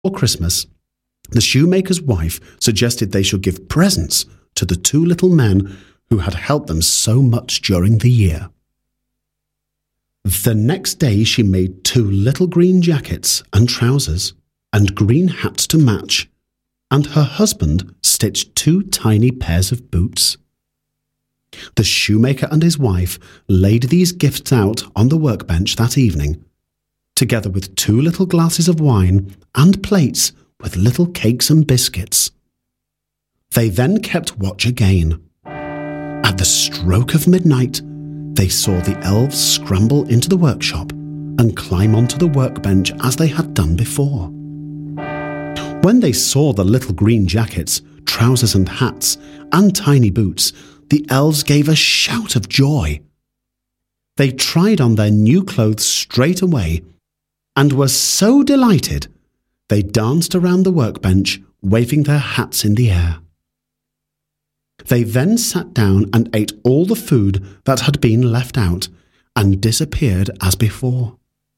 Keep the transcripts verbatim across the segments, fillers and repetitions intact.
For Christmas, the shoemaker's wife suggested they should give presents to the two little men who had helped them so much during the year. The next day she made two little green jackets and trousers and green hats to match, and her husband stitched two tiny pairs of boots. The shoemaker and his wife laid these gifts out on the workbench that evening, together with two little glasses of wine and plates with little cakes and biscuits. They then kept watch again. At the stroke of midnight, they saw the elves scramble into the workshop and climb onto the workbench as they had done before. When they saw the little green jackets, trousers and hats, and tiny boots, the elves gave a shout of joy. They tried on their new clothes straight away and were so delighted they danced around the workbench, waving their hats in the air. They then sat down and ate all the food that had been left out and disappeared as before.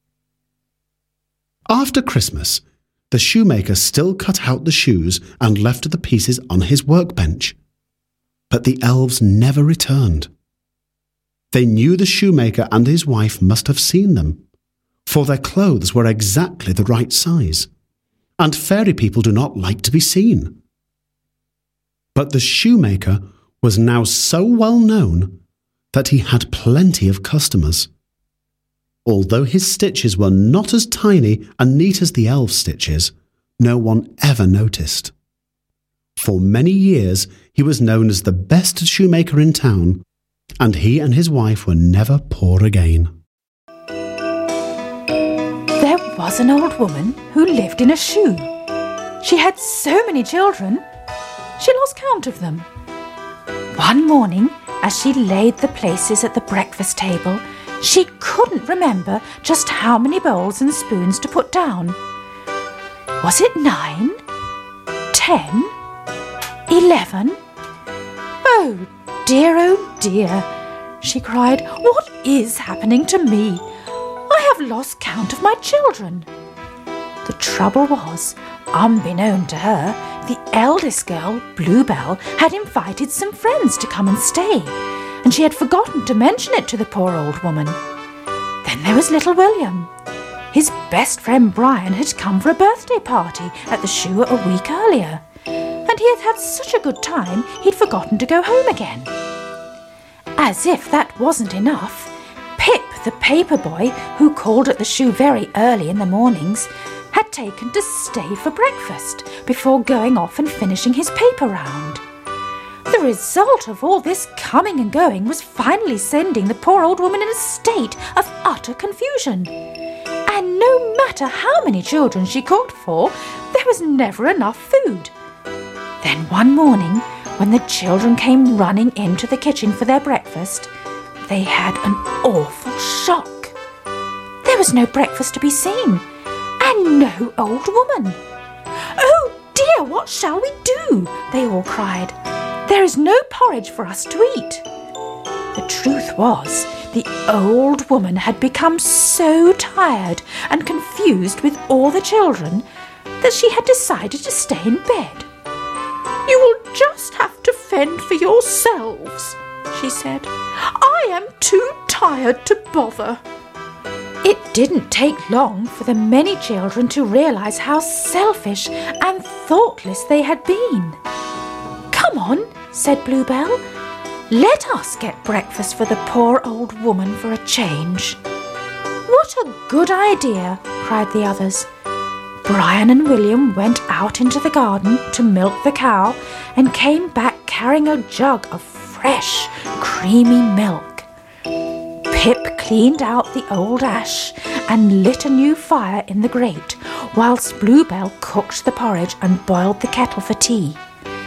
After Christmas, the shoemaker still cut out the shoes and left the pieces on his workbench. But the elves never returned. They knew the shoemaker and his wife must have seen them, for their clothes were exactly the right size, and fairy people do not like to be seen. But the shoemaker was now so well known that he had plenty of customers. Although his stitches were not as tiny and neat as the elves' stitches, no one ever noticed. For many years he was known as the best shoemaker in town, and he and his wife were never poor again. There was an old woman who lived in a shoe. She had so many children, she lost count of them. One morning, as she laid the places at the breakfast table, she couldn't remember just how many bowls and spoons to put down. Was it nine? Ten? Eleven? Oh dear, oh dear, she cried. What is happening to me? I have lost count of my children. The trouble was, unbeknown to her, the eldest girl, Bluebell, had invited some friends to come and stay, and she had forgotten to mention it to the poor old woman. Then there was little William. His best friend Brian had come for a birthday party at the shoe a week earlier, and he had had such a good time he'd forgotten to go home again. As if that wasn't enough, Pip, the paper boy, who called at the shoe very early in the mornings, had taken to stay for breakfast before going off and finishing his paper round. The result of all this coming and going was finally sending the poor old woman in a state of utter confusion. And no matter how many children she cooked for, there was never enough food. Then one morning, when the children came running into the kitchen for their breakfast, they had an awful shock. There was no breakfast to be seen, and no old woman. "Oh dear, what shall we do?" they all cried. "There is no porridge for us to eat." The truth was, the old woman had become so tired and confused with all the children that she had decided to stay in bed. "You will just have to fend for yourselves," she said. "I am too tired to bother." It didn't take long for the many children to realise how selfish and thoughtless they had been. "Come on," said Bluebell. "Let us get breakfast for the poor old woman for a change." "What a good idea," cried the others. Brian and William went out into the garden to milk the cow and came back carrying a jug of fresh, creamy milk. Pip cleaned out the old ash and lit a new fire in the grate, whilst Bluebell cooked the porridge and boiled the kettle for tea.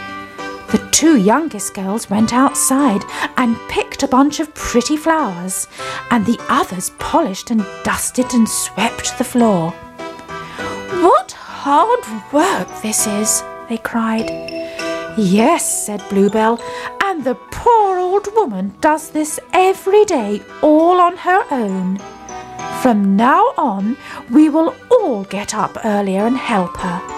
The two youngest girls went outside and picked a bunch of pretty flowers, and the others polished and dusted and swept the floor. "What hard work this is," they cried. "Yes," said Bluebell, "and the poor old woman does this every day all on her own. From now on, we will all get up earlier and help her.